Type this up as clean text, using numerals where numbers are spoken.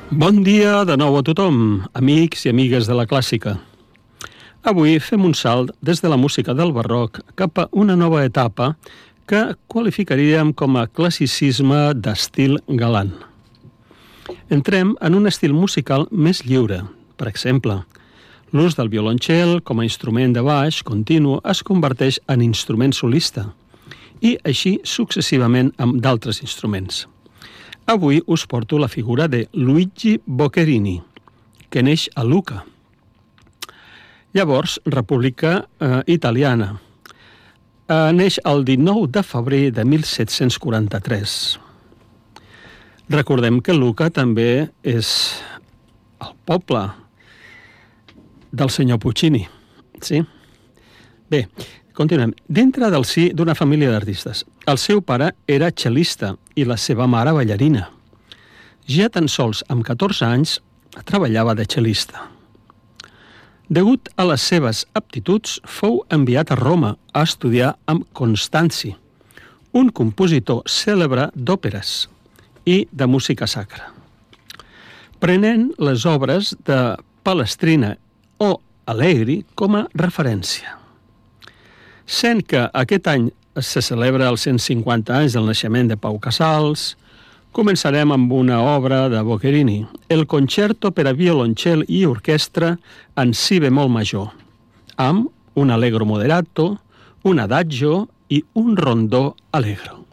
Bon dia de nou a tothom, amics i amigues de la clàssica. Avui fem un salt des de la música del barroc cap a una nova etapa que qualificaríem com a classicisme d'estil galant. Entrem en un estil musical més lliure. Per exemple, l'ús del violoncel com a instrument de baix continu es converteix en instrument solista i així successivament amb d'altres instruments. Avui us porto la figura de Luigi Boccherini, que neix a Lucca. Llavors, República Italiana. Neix el 19 de febrer de 1743. Recordem que Lucca també és el poble del senyor Puccini. Sí? Bé, continuem. Dintre del si d'una família d'artistes. El seu pare era cel·lista i la seva mare ballarina. Ja tan sols amb 14 anys treballava de cel·lista. Degut a les seves aptituds, fou enviat a Roma a estudiar amb Constanzi, un compositor cèlebre d'òperes i de música sacra. Prenent les obres de Palestrina o Allegri com a referència. Sent que aquest any se celebra els 150 anys del naixement de Pau Casals, començarem amb una obra de Boccherini, el concerto per a violoncel i orquestra en si bemol major, amb un allegro moderato, un adagio i un rondó allegro.